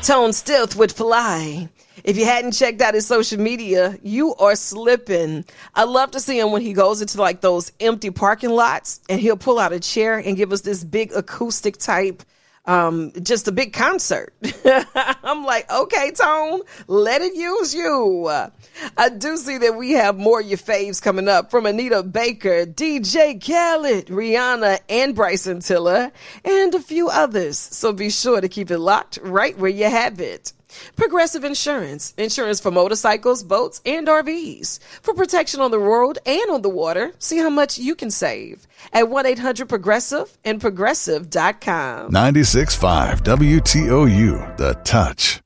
Tone Stith would fly. If you hadn't checked out his social media, you are slipping. I love to see him when he goes into like those empty parking lots and he'll pull out a chair and give us this big acoustic type, just a big concert. I'm like, okay, Tone, let it use you. I do see that we have more of your faves coming up from Anita Baker, DJ Khaled, Rihanna, and Bryson Tiller, and a few others. So be sure to keep it locked right where you have it. Progressive Insurance. Insurance for motorcycles, boats, and RVs. For protection on the road and on the water, see how much you can save at 1-800-PROGRESSIVE and progressive.com. 96.5 WTOU, The Touch.